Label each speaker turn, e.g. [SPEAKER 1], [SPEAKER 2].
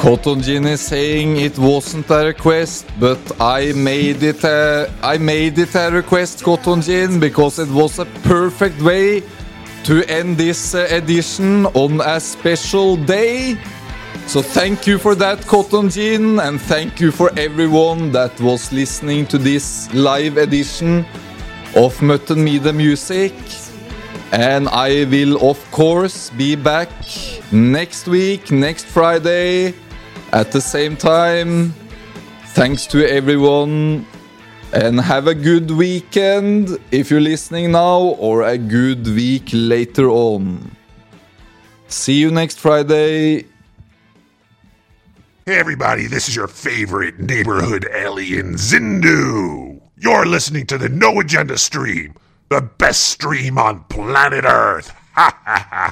[SPEAKER 1] Cotton Gin is saying it wasn't a request, but I made it a request, Cotton Gin, because it was a perfect way to end this edition on a special day. So thank you for that, Cotton Gin, and thank you for everyone that was listening to this live edition of Mutton Me The Music. And I will, of course, be back next week, next Friday, at the same time. Thanks to everyone, and have a good weekend if you're listening now, or a good week later on. See you next Friday.
[SPEAKER 2] Hey everybody, this is your favorite neighborhood alien, Zindu. You're listening to the No Agenda stream, the best stream on planet Earth. Ha ha ha.